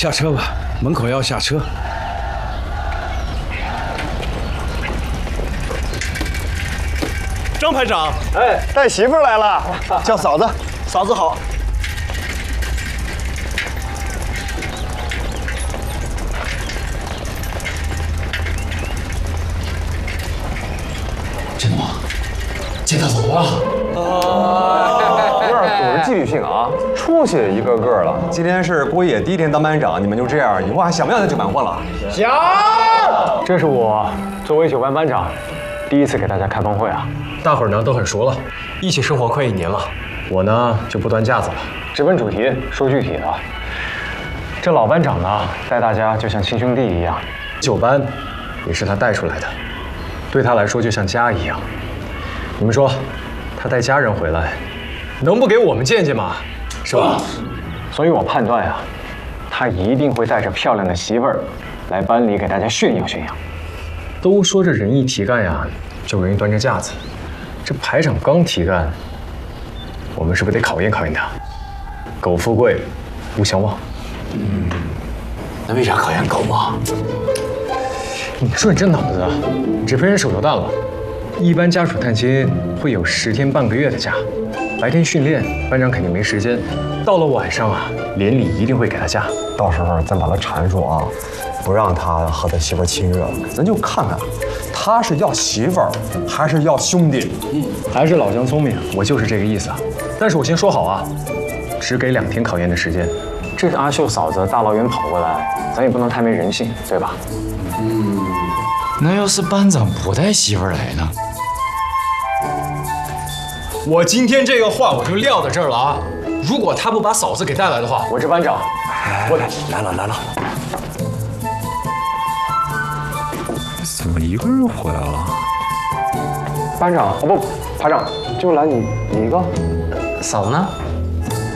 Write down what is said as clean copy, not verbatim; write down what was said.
下车吧，门口要下车。 张排长， 哎，带媳妇来了，叫嫂子，嫂子好。 真的吗？接他走啊！ 有点组织纪律性啊，出息一个个了。今天是郭野第一天当班长，你们就这样，以后还想不想再9班换了？ 想。这是我作为9班班长第一次给大家开峰会啊。大伙儿呢都很熟了，一起生活快1年了。我呢就不端架子了，直奔主题，说具体的。这老班长呢带大家就像亲兄弟一样，9班也是他带出来的，对他来说就像家一样。你们说，他带家人回来，能不给我们见见吗？是吧？所以我判断呀，他一定会带着漂亮的媳妇儿来班里给大家炫耀炫耀。都说这人一提干呀，就容易端着架子。这排长刚提干，我们是不是得考验考验他？苟富贵，勿相忘。 那为啥考验狗嘛？ 你说你这脑子，你这陪人手榴弹了。一般家属探亲会有10天半个月的假，白天训练，班长肯定没时间。到了晚上啊，连里一定会给他假。 到时候咱把他缠住啊，不让他和他媳妇亲热，咱就看看他是要媳妇儿还是要兄弟。 还是老姜聪明，我就是这个意思啊。但是我先说好啊，只给2天考验的时间。这是阿秀嫂子大老远跑过来，咱也不能太没人性，对吧？ 那要是班长不带媳妇儿来呢？ 我今天这个话我就撂在这儿了啊！如果他不把嫂子给带来的话，我这班长，我来了， 怎么一个人回来了？ 班长哦不，排长就来你一个， 嫂子呢？